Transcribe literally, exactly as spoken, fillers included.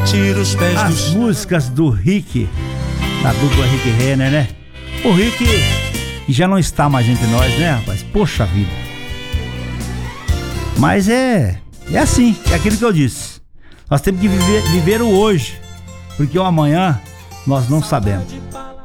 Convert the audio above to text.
tira os pés do As chão. músicas do Rick, da dupla Rick Renner, né? O Rick, que já não está mais entre nós, né, rapaz? Poxa vida. Mas é, é assim, é aquilo que eu disse. Nós temos que viver, viver o hoje, porque o amanhã nós não sabemos.